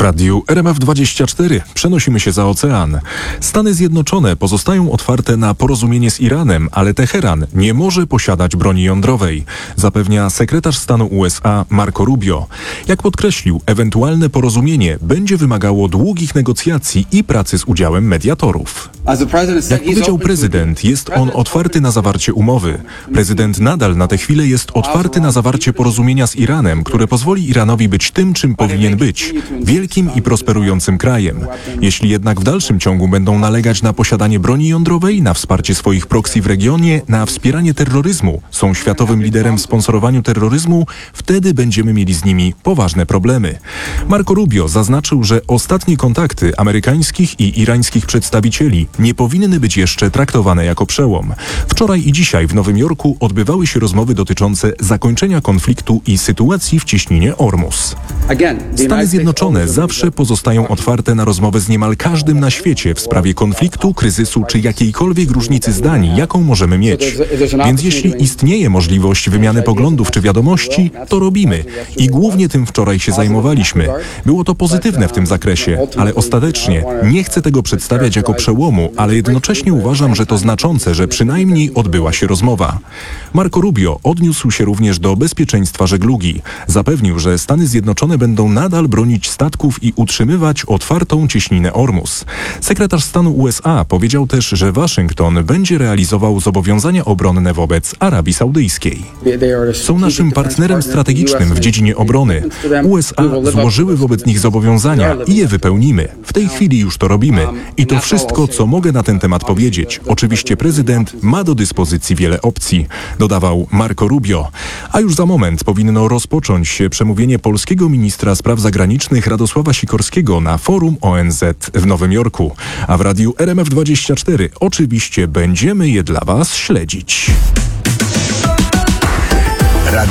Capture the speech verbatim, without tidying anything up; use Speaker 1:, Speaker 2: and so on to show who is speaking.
Speaker 1: radiu R M F dwadzieścia cztery przenosimy się za ocean. Stany Zjednoczone pozostają otwarte na porozumienie z Iranem, ale Teheran nie może posiadać broni jądrowej, zapewnia sekretarz stanu U S A Marco Rubio. Jak podkreślił, ewentualne porozumienie będzie wymagało długich negocjacji i pracy z udziałem mediatorów. Jak powiedział prezydent, jest on otwarty na zawarcie umowy. Prezydent nadal na tę chwilę jest otwarty na zawarcie porozumienia z Iranem, które pozwoli Iranowi być tym, czym powinien być. Wielkim i prosperującym krajem. Jeśli jednak w dalszym ciągu będą nalegać na posiadanie broni jądrowej, na wsparcie swoich proxy w regionie, na wspieranie terroryzmu, są światowym liderem w sponsorowaniu terroryzmu, wtedy będziemy mieli z nimi poważne problemy. Marco Rubio zaznaczył, że ostatnie kontakty amerykańskich i irańskich przedstawicieli nie powinny być jeszcze traktowane jako przełom. Wczoraj i dzisiaj w Nowym Jorku odbywały się rozmowy dotyczące zakończenia konfliktu i sytuacji w cieśninie Ormus. Stany Zjednoczone zawsze pozostają otwarte na rozmowę z niemal każdym na świecie w sprawie konfliktu, kryzysu czy jakiejkolwiek różnicy zdań, jaką możemy mieć. Więc jeśli istnieje możliwość wymiany poglądów czy wiadomości, to robimy. I głównie tym wczoraj się zajmowaliśmy. Było to pozytywne w tym zakresie, ale ostatecznie nie chcę tego przedstawiać jako przełomu, ale jednocześnie uważam, że to znaczące, że przynajmniej odbyła się rozmowa. Marco Rubio odniósł się również do bezpieczeństwa żeglugi. Zapewnił, że Stany Zjednoczone będą nadal bronić statków i utrzymywać otwartą cieśninę Ormus. Sekretarz stanu U S A powiedział też, że Waszyngton będzie realizował zobowiązania obronne wobec Arabii Saudyjskiej. Są naszym partnerem strategicznym w dziedzinie obrony. U S A złożyły wobec nich zobowiązania i je wypełnimy. W tej chwili już to robimy. I to wszystko, co mogę na ten temat powiedzieć. Oczywiście prezydent ma do dyspozycji wiele opcji, dodawał Marco Rubio. A już za moment powinno rozpocząć się przemówienie polskiego ministra spraw zagranicznych Radosława Sikorskiego na forum O N Z w Nowym Jorku. A w radiu R M F dwadzieścia cztery oczywiście będziemy je dla Was śledzić.